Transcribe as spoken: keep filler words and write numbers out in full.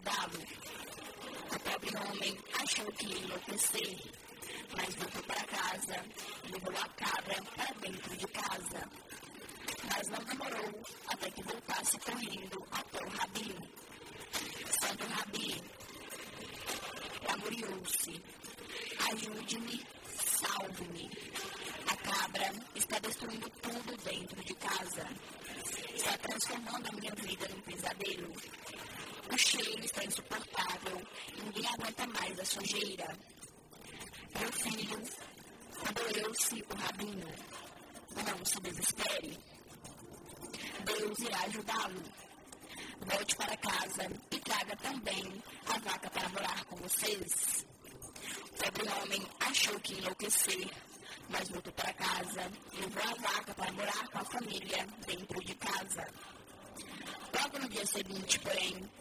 ajudá-lo. O pobre homem achou que ia enlouquecer, mas voltou para casa e levou a cabra para dentro de casa. Mas não demorou até que voltasse correndo até o Rabi. Santo Rabi, lamuriou-se: ajude-me, salve-me. A cabra está destruindo tudo dentro de casa. Está transformando a minha vida num pesadelo. O cheiro está insuportável. Ninguém aguenta mais a sujeira. Meu filho, adoeu-se o rabino. Não se desespere. Deus irá ajudá-lo. Volte para casa e traga também a vaca para morar com vocês. O pobre homem achou que ia enlouquecer, mas voltou para casa e levou a vaca para morar com a família dentro de casa. Logo no dia seguinte, porém,